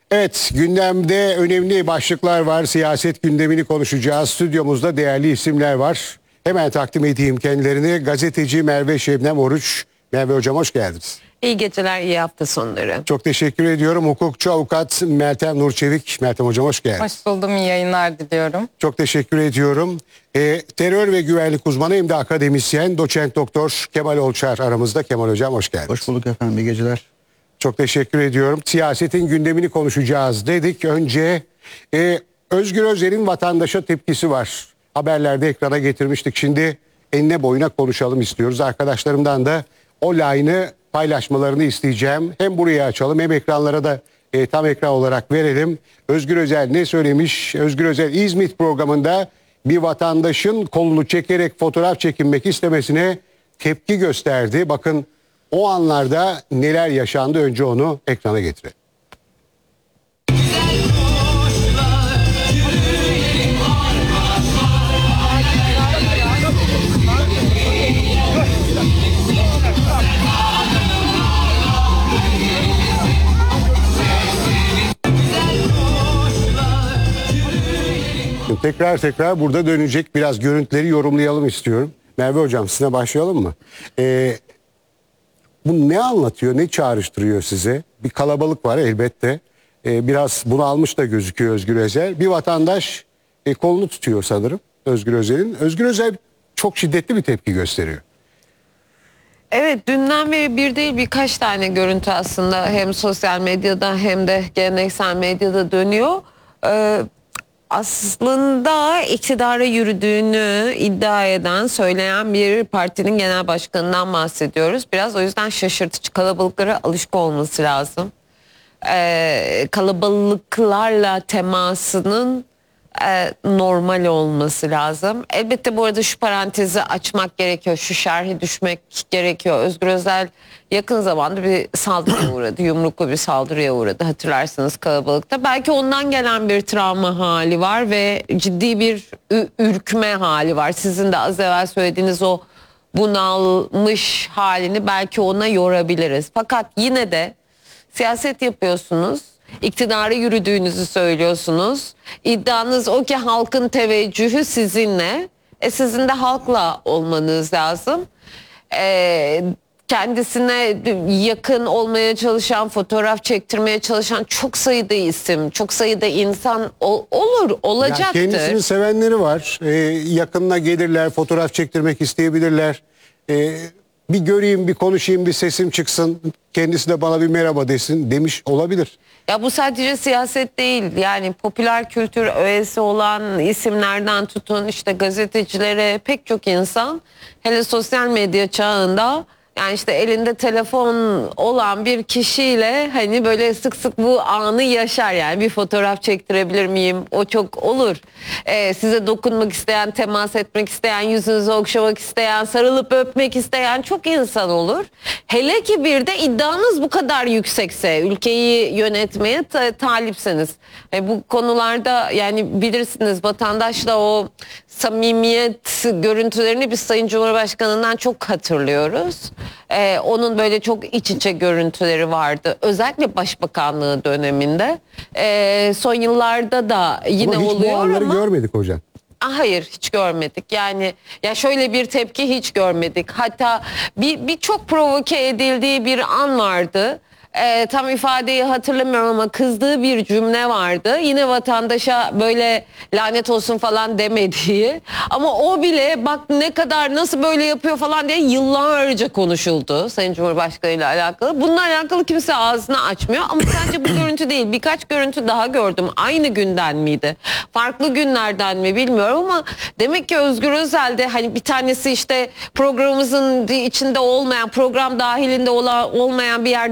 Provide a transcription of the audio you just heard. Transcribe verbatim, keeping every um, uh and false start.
Evet, gündemde önemli başlıklar var. Siyaset gündemini konuşacağız. Stüdyomuzda değerli isimler var. Hemen takdim edeyim kendilerini. Gazeteci Merve Şebnem Oruç. Merve Hocam hoş geldiniz. İyi geceler, iyi hafta sonları. Çok teşekkür ediyorum. Hukukçu avukat Meltem Nurçevik. Meltem Hocam hoş geldiniz. Hoş buldum, iyi yayınlar diliyorum. Çok teşekkür ediyorum. Ee, terör ve güvenlik uzmanı hem de akademisyen doçent doktor Kemal Olçar aramızda. Kemal Hocam hoş geldiniz. Hoş bulduk efendim, iyi geceler. Çok teşekkür ediyorum. Siyasetin gündemini konuşacağız dedik. Önce e, Özgür Özel'in vatandaşa tepkisi var. Haberlerde ekrana getirmiştik. Şimdi enine boyuna konuşalım istiyoruz. Arkadaşlarımdan da o line'ı paylaşmalarını isteyeceğim. Hem buraya açalım hem ekranlara da e, tam ekran olarak verelim. Özgür Özel ne söylemiş? Özgür Özel İzmit programında bir vatandaşın kolunu çekerek fotoğraf çekinmek istemesine tepki gösterdi. Bakın o anlarda neler yaşandı, önce onu ekrana getirelim. Tekrar tekrar burada dönecek, biraz görüntüleri yorumlayalım istiyorum. Merve Hocam sizinle başlayalım mı? Ee, bu ne anlatıyor, ne çağrıştırıyor size? Bir kalabalık var elbette. Ee, biraz bunu almış da gözüküyor Özgür Özel. Bir vatandaş e, kolunu tutuyor sanırım Özgür Özel'in. Özgür Özel çok şiddetli bir tepki gösteriyor. Evet, dünden beri bir değil birkaç tane görüntü aslında hem sosyal medyada hem de geleneksel medyada dönüyor. Ee, aslında iktidara yürüdüğünü iddia eden, söyleyen bir partinin genel başkanından bahsediyoruz. Biraz o yüzden şaşırtıcı, kalabalıklara alışık olması lazım. Ee, kalabalıklarla temasının e, normal olması lazım. Elbette bu arada şu parantezi açmak gerekiyor, şu şerhi düşmek gerekiyor. Özgür Özel yakın zamanda bir saldırıya uğradı, yumruklu bir saldırıya uğradı hatırlarsınız kalabalıkta. Belki ondan gelen bir travma hali var ve ciddi bir ürkme hali var. Sizin de az evvel söylediğiniz o bunalmış halini belki ona yorabiliriz. Fakat yine de siyaset yapıyorsunuz, iktidara yürüdüğünüzü söylüyorsunuz. İddianız o ki halkın teveccühü sizinle. E sizin de halkla olmanız lazım. E, kendisine yakın olmaya çalışan, fotoğraf çektirmeye çalışan çok sayıda isim, çok sayıda insan ol, olur, olacaktır. Yani kendisini sevenleri var. Ee, yakınına gelirler, fotoğraf çektirmek isteyebilirler. Ee, bir göreyim, bir konuşayım, bir sesim çıksın. Kendisi de bana bir merhaba desin demiş olabilir. Ya bu sadece siyaset değil, yani popüler kültür öğesi olan isimlerden tutun işte gazetecilere pek çok insan, hele sosyal medya çağında, yani işte elinde telefon olan bir kişiyle hani böyle sık sık bu anı yaşar. Yani bir fotoğraf çektirebilir miyim? O çok olur. Ee, size dokunmak isteyen, temas etmek isteyen, yüzünüzü okşamak isteyen, sarılıp öpmek isteyen çok insan olur. Hele ki bir de iddianız bu kadar yüksekse, ülkeyi yönetmeye ta talipseniz. E, bu konularda yani bilirsiniz, vatandaşla o samimiyet görüntülerini biz Sayın Cumhurbaşkanı'ndan çok hatırlıyoruz. Ee, onun böyle çok iç içe görüntüleri vardı. Özellikle Başbakanlığı döneminde. Ee, son yıllarda da yine ama hiç oluyor bu anları ama... görmedik hocam. Ah, hayır, hiç görmedik. Yani ya şöyle bir tepki hiç görmedik. Hatta bir birçok provoke edildiği bir an vardı. Ee, tam ifadeyi hatırlamıyorum ama kızdığı bir cümle vardı. Yine vatandaşa böyle lanet olsun falan demediği. Ama o bile bak ne kadar, nasıl böyle yapıyor falan diye yıllarca konuşuldu Sayın Cumhurbaşkanı ile alakalı. Bununla alakalı kimse ağzını açmıyor. Ama sadece bu görüntü değil, birkaç görüntü daha gördüm. Aynı günden miydi? Farklı günlerden mi bilmiyorum ama demek ki Özgür Özel'de hani bir tanesi işte programımızın içinde olmayan, program dahilinde olan, olmayan bir yerde